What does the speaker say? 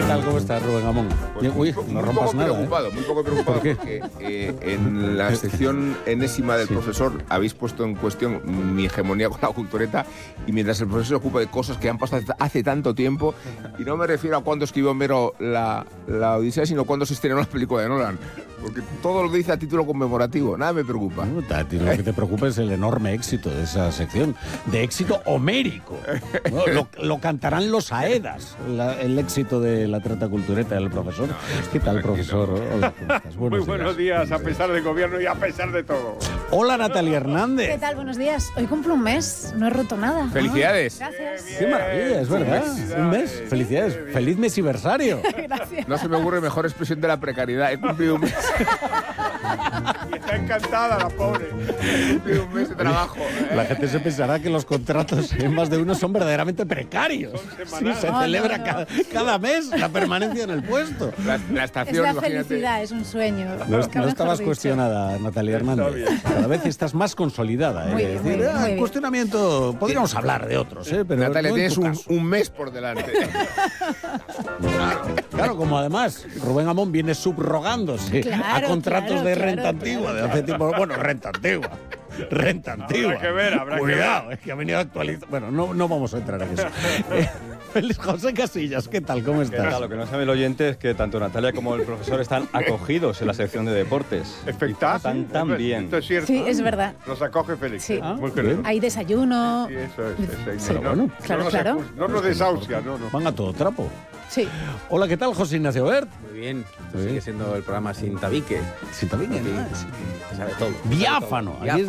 tal? ¿Cómo estás, Rubén Amón? Uy, no rompas nada. Muy poco preocupado porque en la sección enésima del profesor habéis puesto en cuestión mi hegemonía con la cultureta, y mientras el profesor se ocupa de cosas que han pasado hace tanto tiempo, y no me refiero a cuándo escribió Homero la Odisea, sino cuándo se estrenó la película de Nolan. Porque todo lo dice a título conmemorativo, nada me preocupa. No, a ti lo que te preocupa es el enorme éxito de esa sección, de éxito homérico. ¿No? Lo cantarán los Aedas, el éxito de la trata cultureta del profesor. ¿Qué tal, profesor? Hola, ¿cómo estás? Muy buenos días, a pesar del gobierno y a pesar de todo. Hola, Natalia Hernández. ¿Qué tal? Buenos días. Hoy cumplo un mes, no he roto nada. ¡Felicidades! Gracias. Qué maravilla, es verdad. Un mes. Felicidades. Feliz mesiversario. Gracias. No se me ocurre mejor expresión de la precariedad. He cumplido un mes. Y está encantada la pobre. He cumplido un mes de trabajo. La gente se pensará que los contratos en más de uno son verdaderamente precarios. Sí, se celebra cada mes la permanencia en el puesto. La Es estación, la imagínate. felicidad, es un sueño. No Nunca mejor estabas dicho. cuestionada, Natalia Hernández. Cada vez estás más consolidada. Muy Es bien, decir, muy bien, muy bien. cuestionamiento, podríamos hablar de otros, pero Natalia, no en tienes tu caso. un mes por delante. Claro, como además Rubén Amón viene subrogándose a Claro, contratos claro, de renta claro, antigua, claro. de hace tiempo. Bueno, renta antigua. Renta antigua. Habrá que ver, habrá que Cuidado, es que ha venido a actualizar. Bueno, no vamos a entrar en eso. Feliz José Casillas, ¿qué tal? ¿Cómo ¿Qué estás? tal? Lo que no sabe el oyente es que tanto Natalia como el profesor están acogidos en la sección de deportes. Espectáculo. Están tan bien. Esto es cierto. Sí, es verdad. Nos acoge Félix. Sí. Muy Ah, generoso. Hay desayuno. Sí, eso es. Sí. Bueno, Claro, claro. No nos desahucia, no. Van a todo trapo. Sí. Hola, ¿qué tal, José Ignacio Bert? Muy bien, esto Sí. sigue siendo el programa sin tabique. Sí, también. Que sabe todo. Diáfano. Diáfano.